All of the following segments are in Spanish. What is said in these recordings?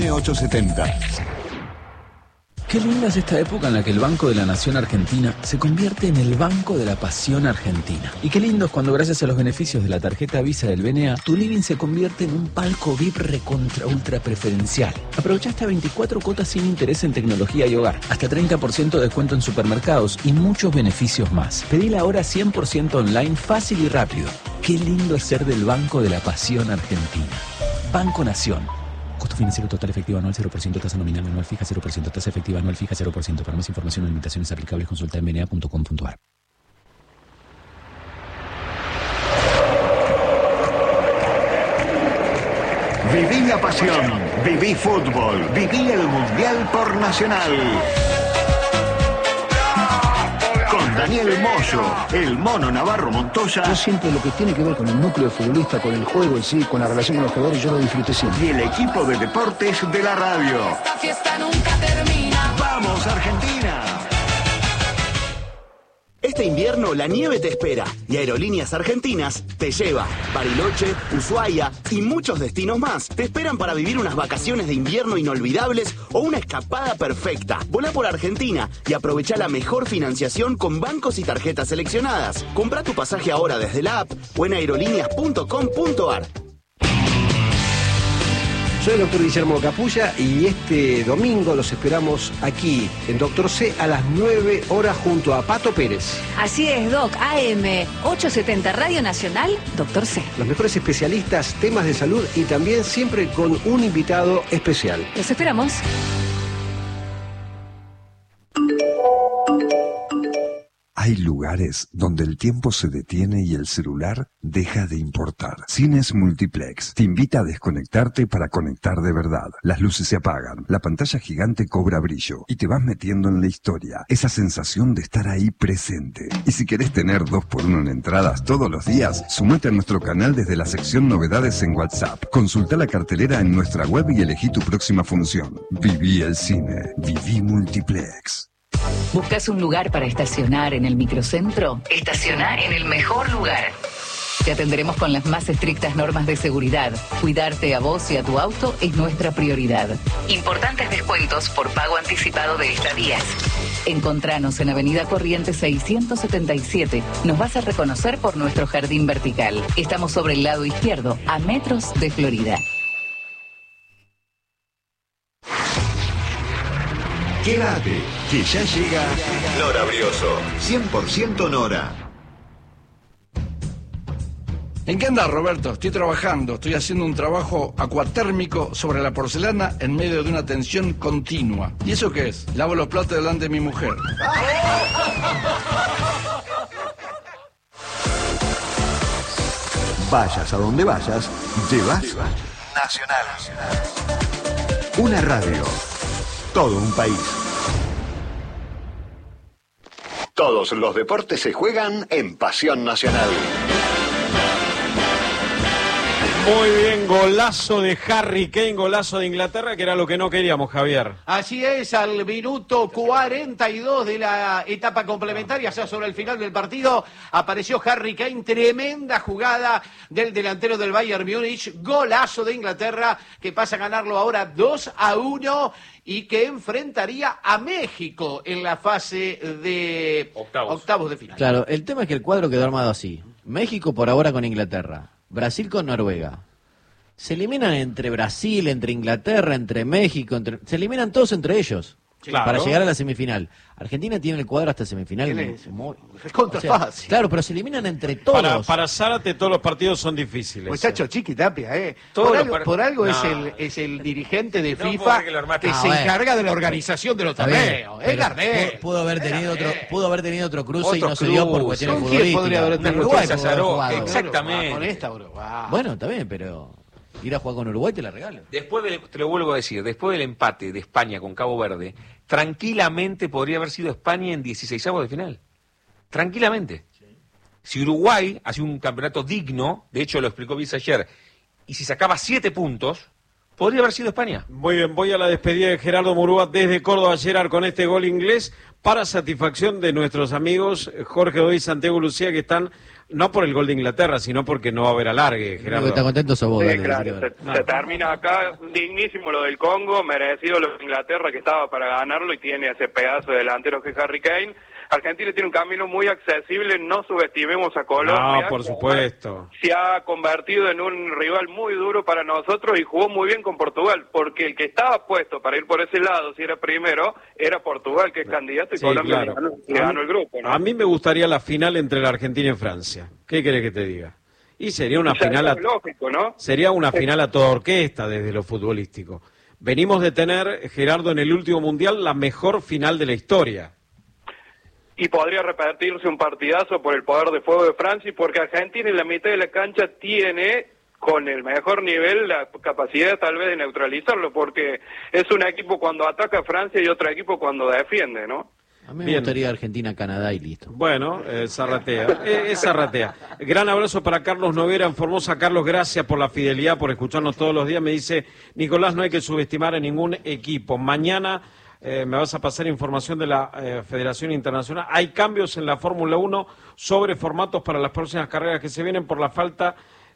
870. Qué linda es esta época en la que el Banco de la Nación Argentina se convierte en el Banco de la Pasión Argentina. Y qué lindo es cuando, gracias a los beneficios de la tarjeta Visa del BNA, tu living se convierte en un palco VIP recontra ultra preferencial. Aprovecha hasta 24 cuotas sin interés en tecnología y hogar, hasta 30% de descuento en supermercados y muchos beneficios más. Pedila ahora 100% online, fácil y rápido. Qué lindo es ser del Banco de la Pasión Argentina. Banco Nación. Costo financiero total efectivo anual 0%, tasa nominal anual fija 0%, tasa efectiva anual fija 0%. Para más información o limitaciones aplicables, consulta en bna.com.ar. Viví la pasión, viví fútbol, viví el Mundial por Nacional. Con Daniel Moyo, el Mono Navarro Montoya. Yo siempre lo que tiene que ver con el núcleo de futbolista, con el juego en sí, con la relación con los jugadores, yo lo disfruté siempre. Y el equipo de deportes de la radio. Esta fiesta nunca termina. ¡Vamos, Argentina! Este invierno la nieve te espera y Aerolíneas Argentinas te lleva. Bariloche, Ushuaia y muchos destinos más te esperan para vivir unas vacaciones de invierno inolvidables o una escapada perfecta. Volá por Argentina y aprovecha la mejor financiación con bancos y tarjetas seleccionadas. Compra tu pasaje ahora desde la app o en aerolíneas.com.ar. Soy el doctor Guillermo Capulla y este domingo los esperamos aquí en Doctor C a las 9 horas junto a Pato Pérez. Así es, Doc, AM 870 Radio Nacional, Doctor C. Los mejores especialistas, temas de salud y también siempre con un invitado especial. Los esperamos. Hay lugares donde el tiempo se detiene y el celular deja de importar. Cines Multiplex te invita a desconectarte para conectar de verdad. Las luces se apagan, la pantalla gigante cobra brillo y te vas metiendo en la historia. Esa sensación de estar ahí presente. Y si querés tener 2x1 en entradas todos los días, sumate a nuestro canal desde la sección Novedades en WhatsApp. Consulta la cartelera en nuestra web y elegí tu próxima función. Viví el cine. Viví Multiplex. ¿Buscas un lugar para estacionar en el microcentro? Estaciona en el mejor lugar. Te atenderemos con las más estrictas normas de seguridad. Cuidarte a vos y a tu auto es nuestra prioridad. Importantes descuentos por pago anticipado de estadías. Encontranos en Avenida Corrientes 677. Nos vas a reconocer por nuestro jardín vertical. Estamos sobre el lado izquierdo, a metros de Florida. Quédate, que ya llega Nora Brioso. 100% Nora. ¿En qué andás, Roberto? Estoy trabajando, estoy haciendo un trabajo acuatérmico sobre la porcelana en medio de una tensión continua. ¿Y eso qué es? Lavo los platos delante de mi mujer. Vayas a donde vayas, llevas Nacional. Una radio. Todo un país. Todos los deportes se juegan en Pasión Nacional. Muy bien, golazo de Harry Kane, golazo de Inglaterra, que era lo que no queríamos, Javier. Así es, al minuto 42 de la etapa complementaria, o sea, sobre el final del partido, apareció Harry Kane, tremenda jugada del delantero del Bayern Múnich, golazo de Inglaterra, que pasa a ganarlo ahora 2-1 y que enfrentaría a México en la fase de octavos de final. Claro, el tema es que el cuadro quedó armado así. México por ahora con Inglaterra. Brasil con Noruega. Se eliminan entre Brasil, entre Inglaterra, entre México, se eliminan todos entre ellos. Claro. Para llegar a la semifinal. Argentina tiene el cuadro hasta semifinal. Es fácil. Claro, pero se eliminan entre todos. Para Zárate todos los partidos son difíciles. Muchacho, Chiqui Tapia, Por algo es el dirigente de FIFA que se encarga de la organización de los torneos. Es Gardel. Pudo haber tenido otro cruce y no se dio por cuestiones futbolísticas. Podría haber tenido Uruguay exactamente. Con esta Uruguay. Bueno, está bien, pero ir a jugar con Uruguay te la regalo. Te lo vuelvo a decir, después del empate de España con Cabo Verde, tranquilamente podría haber sido España en 16avos de final. Tranquilamente. Sí. Si Uruguay hacía un campeonato digno, de hecho lo explicó Bielsa ayer, y si sacaba 7 puntos, podría haber sido España. Muy bien, voy a la despedida de Gerardo Murúa desde Córdoba, Gerard, con este gol inglés, para satisfacción de nuestros amigos Jorge Doy y Santiago Lucía, que están No por el gol de Inglaterra, sino porque no va a haber alargue, Gerardo. Está contento sos vos. Sí, dale, claro, se termina acá, dignísimo lo del Congo, merecido lo de Inglaterra que estaba para ganarlo y tiene ese pedazo de delantero que es Harry Kane. Argentina tiene un camino muy accesible, no subestimemos a Colombia. No, por supuesto. Se ha convertido en un rival muy duro para nosotros y jugó muy bien con Portugal, porque el que estaba puesto para ir por ese lado, si era primero, era Portugal, que es candidato, y Sí, Colombia claro. ganó el grupo, ¿no? A mí me gustaría la final entre la Argentina y Francia. ¿Qué querés que te diga? Y sería una final lógico, ¿no? Sería una final a toda orquesta desde lo futbolístico. Venimos de tener, Gerardo, en el último mundial la mejor final de la historia. Y podría repetirse un partidazo por el poder de fuego de Francia, porque Argentina en la mitad de la cancha tiene, con el mejor nivel, la capacidad tal vez de neutralizarlo, porque es un equipo cuando ataca a Francia y otro equipo cuando defiende, ¿no? A mí me gustaría Argentina-Canadá y listo. Bueno, zarratea, zarratea. Gran abrazo para Carlos Noguera en Formosa. Carlos, gracias por la fidelidad, por escucharnos todos los días. Me dice, Nicolás, no hay que subestimar a ningún equipo. Mañana me vas a pasar información de la Federación Internacional. Hay cambios en la Fórmula 1 sobre formatos para las próximas carreras que se vienen por la falta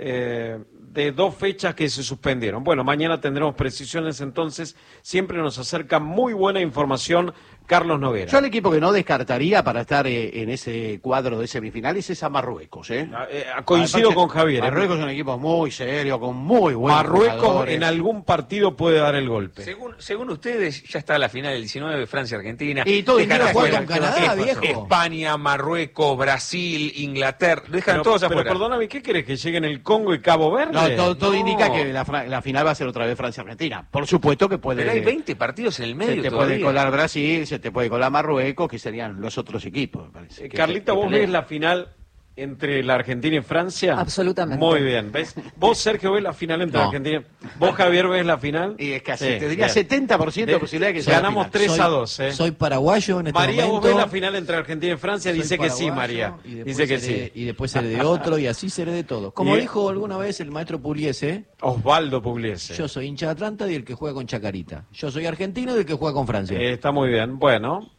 de 2 fechas que se suspendieron. Bueno, mañana tendremos precisiones, entonces siempre nos acerca muy buena información Carlos Noguera. Yo el equipo que no descartaría para estar en ese cuadro de semifinales es a Marruecos. Coincido con Javier. Marruecos es un equipo muy serio, con muy buenos Marruecos jugadores. en algún partido puede dar el golpe. Según ustedes, ya está la final del 19, Francia-Argentina. Y todo dejan indica afuera con Canadá, viejo. España, Marruecos, Brasil, Inglaterra. Dejan todos pero afuera. perdóname, ¿qué querés? ¿Que lleguen el Congo y Cabo Verde? No, todo indica que la final va a ser otra vez Francia-Argentina. Por supuesto que puede... Pero hay 20 partidos en el medio Se te todavía. puede colar Brasil, se te puede colar Marruecos, que serían los otros equipos, me parece. Carlita, ¿vos ves la final entre la Argentina y Francia? Absolutamente. Muy bien, ¿ves? Vos, Sergio, ves la final entre la Argentina. ¿Vos, Javier, ves la final? Y es casi, Sí, te diría bien. 70% de posibilidad de que sea Ganamos la final. 3-2, ¿eh? Soy paraguayo en este María, momento. ¿vos ves la final entre Argentina y Francia? Soy Dice que sí, paraguayo, María. y después Dice que seré- sí. Y después seré de otro, y así seré de todo. Como Y- dijo alguna vez el maestro Pugliese, Osvaldo Pugliese. yo soy hincha de Atlanta y el que juega con Chacarita. Yo soy argentino y el que juega con Francia. Está muy bien. Bueno,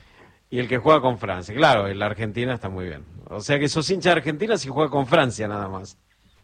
y el que juega con Francia. Claro, la Argentina está muy bien. O sea que sos hincha de Argentina si juega con Francia nada más.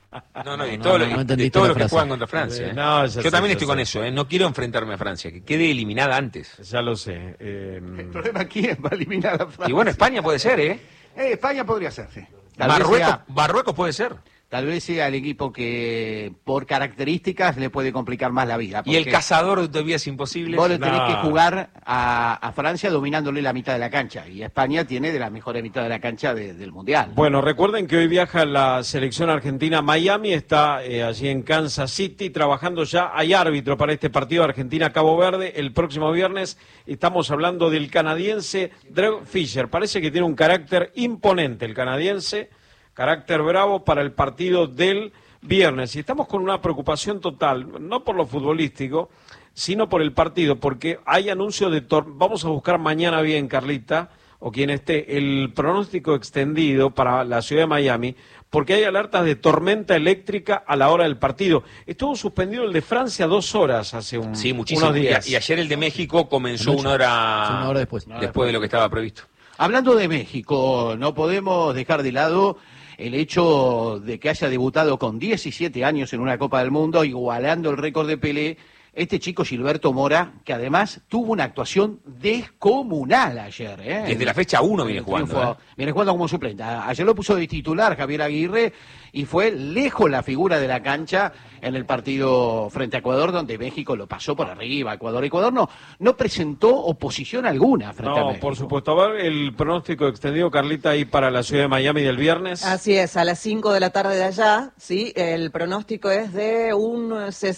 No, y No, todo no lo, entendiste de todo la lo que frase. juegan contra Francia. No, ya Yo sé, también ya estoy sé. con eso. No quiero enfrentarme a Francia, que quede eliminada antes. Ya lo sé. El problema aquí es va a eliminar a Francia. Y bueno, España puede ser, ¿eh? España podría ser, sí. Tal vez sea- Marruecos puede ser. Tal vez sea el equipo que por características le puede complicar más la vida. Y el porque cazador de utopías imposibles. Vos le tenés No. que jugar a Francia dominándole la mitad de la cancha. Y España tiene de la mejor mitad de la cancha del Mundial. Bueno, recuerden que hoy viaja la selección argentina a Miami, está allí en Kansas City trabajando ya. Hay árbitro para este partido Argentina-Cabo Verde el próximo viernes. Estamos hablando del canadiense Drew Fisher. Parece que tiene un carácter imponente el canadiense, carácter bravo para el partido del viernes. Y estamos con una preocupación total, no por lo futbolístico, sino por el partido, porque hay anuncios de... Vamos a buscar mañana bien, Carlita, o quien esté, el pronóstico extendido para la ciudad de Miami, porque hay alertas de tormenta eléctrica a la hora del partido. Estuvo suspendido el de Francia 2 horas hace Sí, muchísimo. unos días. Y ayer el de México comenzó Anoche. una hora después. después de lo que estaba previsto. Hablando de México, no podemos dejar de lado el hecho de que haya debutado con 17 años en una Copa del Mundo, igualando el récord de Pelé, este chico Gilberto Mora, que además tuvo una actuación descomunal ayer. Desde la fecha 1 viene jugando. Viene jugando como suplente. Ayer lo puso de titular Javier Aguirre y fue lejos la figura de la cancha en el partido frente a Ecuador, donde México lo pasó por arriba. Ecuador no presentó oposición alguna frente a No, México. por supuesto. A ver, el pronóstico extendido, Carlita, ahí para la ciudad de Miami del viernes. Así es, a las 5 de la tarde de allá, ¿sí? El pronóstico es de un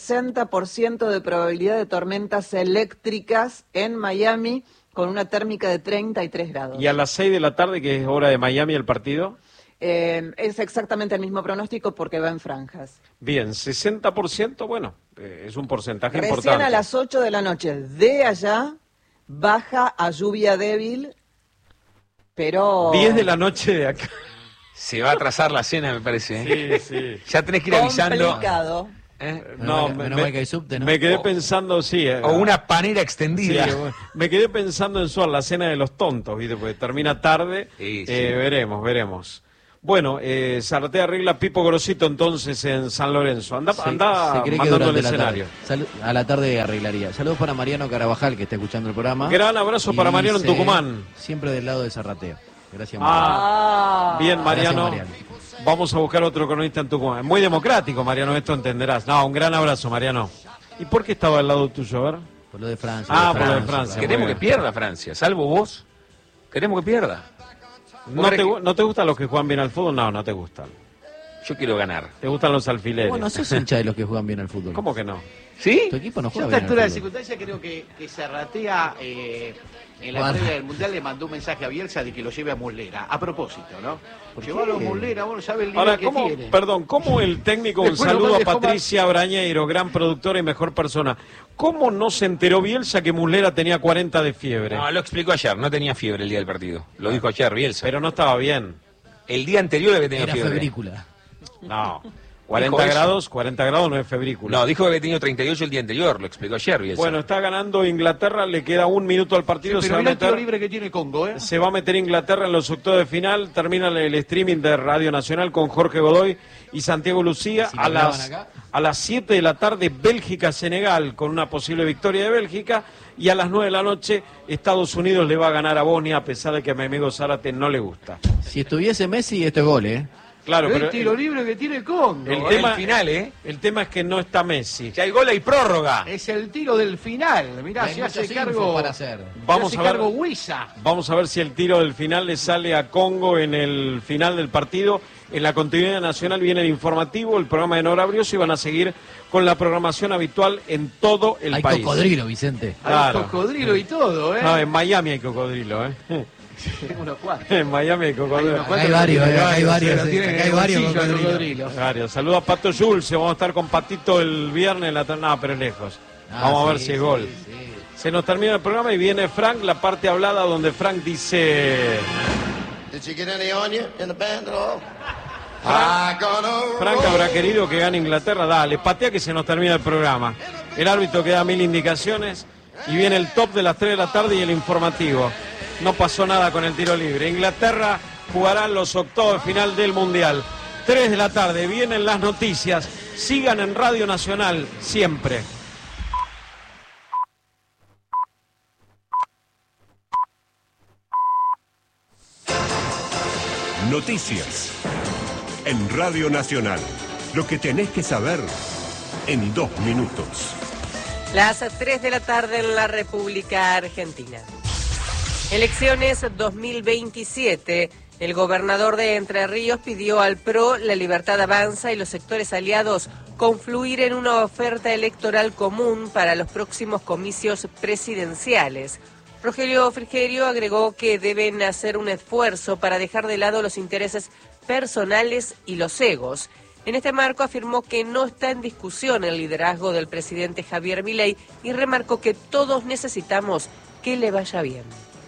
60% de probabilidad de tormentas eléctricas en Miami con una térmica de 33 grados. Y a las 6 de la tarde, que es hora de Miami el partido. Es exactamente el mismo pronóstico porque va en franjas. Bien, 60%, bueno, es un porcentaje Recién importante. a las 8 de la noche de allá baja a lluvia débil, pero... 10 de la noche de acá. Se va a atrasar la cena, me parece. Sí, sí. Ya tenés que ir avisando. Complicado. No, menos mal que hay subte, ¿no? me quedé pensando, sí. O una panera extendida. Sí, me quedé pensando en la cena de los tontos, ¿viste? Porque termina tarde. Sí, sí. Veremos. Bueno, Zárate arregla Pipo Grosito entonces en San Lorenzo. Anda Se cree que mandando el durante la escenario. tarde. A la tarde arreglaría. Saludos para Mariano Carabajal, que está escuchando el programa. Gran abrazo para Mariano en dice, Tucumán. Siempre del lado de Zarratea. Gracias, Mariano. Bien, Mariano. Gracias, Mariano. Vamos a buscar otro cronista en Tucumán. Muy democrático, Mariano, esto entenderás. No, un gran abrazo, Mariano. ¿Y por qué estaba al lado tuyo, a ver? Por lo de Francia. Por lo de Francia. Queremos que pierda Francia, salvo vos. Queremos que pierda. ¿No te gustan los que juegan bien al fútbol? No, no te gustan. Yo quiero ganar. ¿Te gustan los alfileres? Bueno, sos hincha de los que juegan bien al fútbol. ¿Cómo que no? ¿Sí? Tu equipo no Yo juega a bien esta altura al de fútbol. circunstancia creo que Zarratea en la Juan. previa del Mundial le mandó un mensaje a Bielsa de que lo lleve a Muslera. A propósito, ¿no? ¿Por Llevarlo a qué? Muslera, bueno, sabe el nivel Ahora, que ¿cómo, tiene. perdón, ¿cómo el técnico, un Después saludo nomás a dejó Patricia Brañeiro, gran productora y mejor persona, ¿cómo no se enteró Bielsa que Muslera tenía 40 de fiebre? No, lo explicó ayer, no tenía fiebre el día del partido. Lo dijo ayer Bielsa. Pero no estaba bien. El día anterior había tenido Era fiebre. febrícula. No, Dijo 40 grados no es febrícula. No, dijo que había tenido 38 el día anterior, lo explicó ayer Bielsa. Bueno, está ganando Inglaterra, le queda 1 minuto al partido. Pero mirá el tiro libre que tiene Congo, ¿eh? Se va a meter Inglaterra en los octavos de final. Termina el streaming de Radio Nacional con Jorge Godoy y Santiago Lucía. Si lo graban acá. A las 7 de la tarde, Bélgica-Senegal, con una posible victoria de Bélgica. Y a las 9 de la noche, Estados Unidos le va a ganar a Bosnia, a pesar de que a mi amigo Zárate no le gusta. Si estuviese Messi, esto es gol, ¿eh? Claro, pero el tiro libre que tiene Congo. tema, el final, ¿eh? El tema es que no está Messi. Si hay gol, hay prórroga. Es el tiro del final. Mirá, Hay se hace muchos cargo. infos para hacer. Vamos se a hace ver. cargo Huiza. Vamos a ver si el tiro del final le sale a Congo en el final del partido. En la continuidad nacional viene el informativo, el programa de Nora Brioso, y van a seguir con la programación habitual en todo el Hay país. cocodrilo, Vicente. Claro. Hay cocodrilo y todo, ¿eh? No, en Miami hay cocodrilo, ¿eh? Unos cuantos. En Miami hay cocodrilo. Acá hay varios, acá hay varios. Tiene Acá hay varios bolsillo el cocodrilos. Varios. Saludos a Pato Jules, vamos a estar con Patito el viernes en la no, pero es lejos. Vamos a ver si es gol. Sí. Se nos termina el programa y viene Frank, la parte hablada donde Frank dice... Frank habrá querido que gane Inglaterra. Dale, patea que se nos termina el programa. El árbitro que da 1000 indicaciones y viene el top de las 3 de la tarde y el informativo. No pasó nada con el tiro libre. Inglaterra jugará los octavos de final del Mundial. 3 de la tarde, vienen las noticias. Sigan en Radio Nacional siempre. Noticias en Radio Nacional. Lo que tenés que saber en 2 minutos. Las 3 de la tarde en la República Argentina. Elecciones 2027. El gobernador de Entre Ríos pidió al PRO, La Libertad Avanza y los sectores aliados confluir en una oferta electoral común para los próximos comicios presidenciales. Rogelio Frigerio agregó que deben hacer un esfuerzo para dejar de lado los intereses personales y los egos. En este marco afirmó que no está en discusión el liderazgo del presidente Javier Milei y remarcó que todos necesitamos que le vaya bien.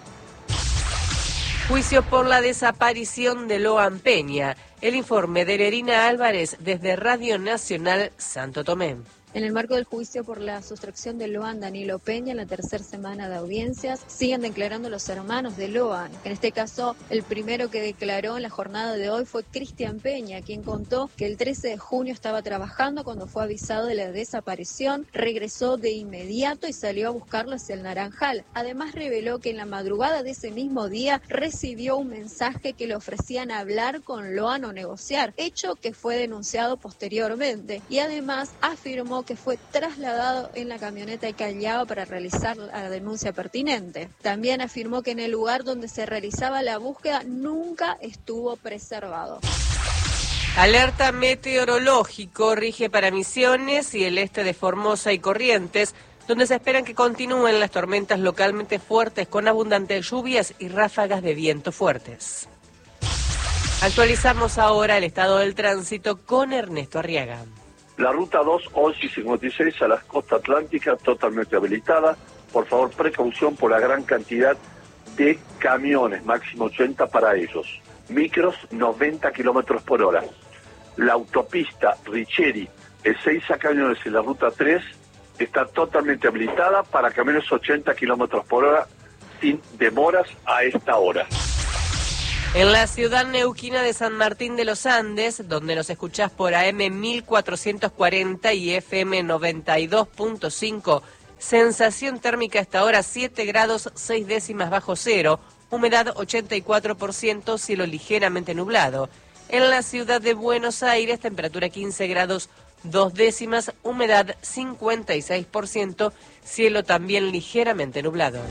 Juicio por la desaparición de Loan Peña. El informe de Nerina Álvarez desde Radio Nacional Santo Tomé. En el marco del juicio por la sustracción de Loan Danilo Peña en la tercera semana de audiencias, siguen declarando los hermanos de Loan. En este caso, el primero que declaró en la jornada de hoy fue Cristian Peña, quien contó que el 13 de junio estaba trabajando cuando fue avisado de la desaparición, regresó de inmediato y salió a buscarlo hacia el Naranjal. Además, reveló que en la madrugada de ese mismo día recibió un mensaje que le ofrecían hablar con Loan o negociar, hecho que fue denunciado posteriormente. Y además afirmó que fue trasladado en la camioneta de Callao para realizar la denuncia pertinente. También afirmó que en el lugar donde se realizaba la búsqueda nunca estuvo preservado. Alerta meteorológico rige para Misiones y el este de Formosa y Corrientes, donde se esperan que continúen las tormentas localmente fuertes con abundantes lluvias y ráfagas de viento fuertes. Actualizamos ahora el estado del tránsito con Ernesto Arriaga. La ruta 2, 11 y 56 a las costas atlánticas totalmente habilitada. Por favor, precaución por la gran cantidad de camiones, máximo 80 para ellos. Micros, 90 kilómetros por hora. La autopista Richeri, Ezeiza Cañones en la ruta 3, está totalmente habilitada para camiones 80 kilómetros por hora, sin demoras a esta hora. En la ciudad neuquina de San Martín de los Andes, donde nos escuchás por AM 1440 y FM 92.5, sensación térmica hasta ahora 7 grados 6 décimas bajo cero, humedad 84%, cielo ligeramente nublado. En la ciudad de Buenos Aires, temperatura 15 grados 2 décimas, humedad 56%, cielo también ligeramente nublado.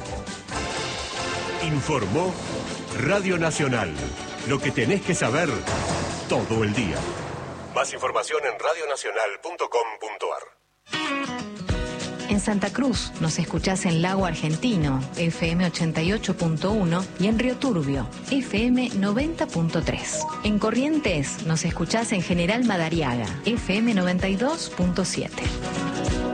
Informó Radio Nacional. Lo que tenés que saber todo el día. Más información en radionacional.com.ar. En Santa Cruz nos escuchás en Lago Argentino, FM 88.1 y en Río Turbio, FM 90.3. En Corrientes nos escuchás en General Madariaga, FM 92.7.